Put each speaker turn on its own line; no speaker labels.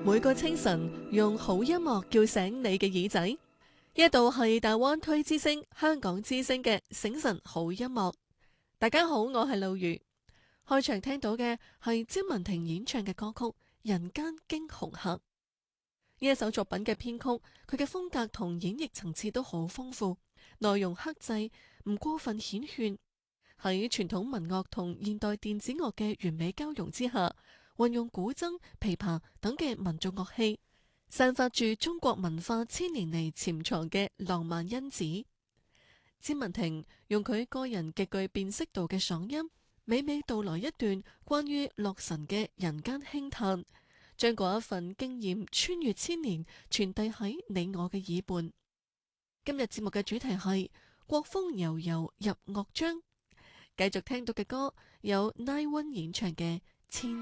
每個清晨用好音樂叫醒你嘅耳仔，呢度係大灣區之聲香港之聲嘅醒晨好音樂。大家好，我係露如。開場聽到嘅係詹雯婷演唱嘅歌曲《人間驚鴻客》。呢一首作品嘅編曲，佢嘅風格同演繹層次都好豐富，內容克制，唔過分顯炫。喺傳統民樂同現代電子樂嘅完美交融之下，運用古箏、琵琶等嘅民族樂器，散發住中國文化千年嚟潛藏嘅浪漫因子。詹雯婷用佢個人極具辨識度嘅嗓音，娓娓道來一段關於洛神嘅人間輕嘆，將嗰一份經驗穿越千年，傳遞喺你我嘅耳畔。今日節目嘅主題係國風悠悠入樂章，繼續聽到嘅歌有 Nine One 演唱嘅《千